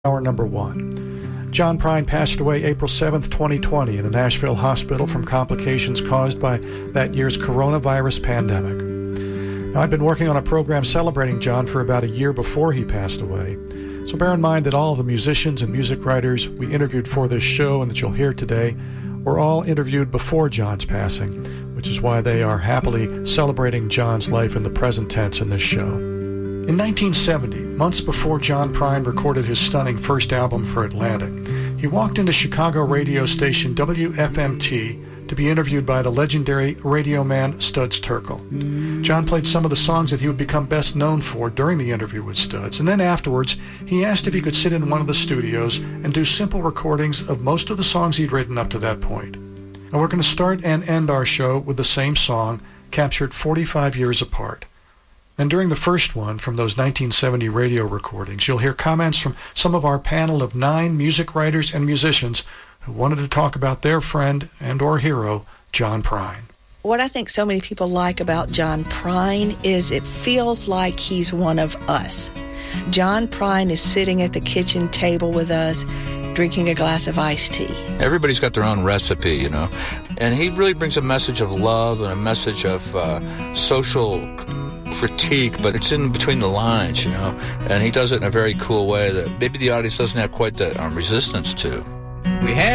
Hour number one. John Prine passed away April 7th, 2020 in a Nashville hospital from complications caused by that year's coronavirus pandemic. Now, I've been working on a program celebrating John for about a year before he passed away. So bear in mind that all of the musicians and music writers we interviewed for this show and that you'll hear today were all interviewed before John's passing, which is why they are happily celebrating John's life in the present tense in this show. In 1970, months before John Prine recorded his stunning first album for Atlantic, he walked into Chicago radio station WFMT to be interviewed by the legendary radio man Studs Terkel. John played some of the songs that he would become best known for during the interview with Studs, and then afterwards, he asked if he could sit in one of the studios and do simple recordings of most of the songs he'd written up to that point. And we're going to start and end our show with the same song, captured 45 years apart. And during the first one from those 1970 radio recordings, you'll hear comments from some of our panel of 9 music writers and musicians who wanted to talk about their friend and or hero, John Prine. What I think so many people like about John Prine is it feels like he's one of us. John Prine is sitting at the kitchen table with us, drinking a glass of iced tea. Everybody's got their own recipe, you know, and he really brings a message of love and a message of social critique, but it's in between the lines, you know, and he does it in a very cool way that maybe the audience doesn't have quite the resistance to. We had